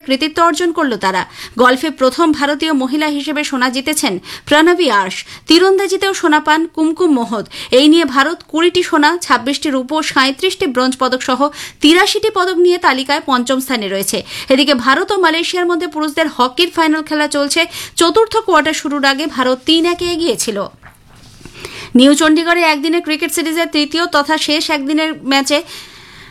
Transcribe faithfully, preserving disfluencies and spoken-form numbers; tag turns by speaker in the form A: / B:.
A: কৃতিত্ব অর্জন করল তারা। গলফে প্রথম ভারতীয় মহিলা হিসেবে সোনা জিতেছেন প্রণবী আর্শ। তীরন্দাজিতেও সোনা পান কুমকুম মোহত। এই নিয়ে ভারত কুড়িটি সোনা, ছাব্বিশটি রূপো, সাঁত্রিশটি ব্রোঞ্জ পদক সহ তিরাশিটি পদক নিয়ে তালিকায় পঞ্চম স্থানে রয়েছে। এদিকে ভারত ও মালয়েশিয়ার মধ্যে পুরুষদের হকির ফাইনাল খেলা চলছে। চতুর্থ কোয়ার্টার শুরুর আগে ভারত তিন একে এগিয়েছিল। নিউ চণ্ডীগড়ে একদিনের ক্রিকেট সিরিজের তৃতীয় তথা শেষ একদিনের ম্যাচে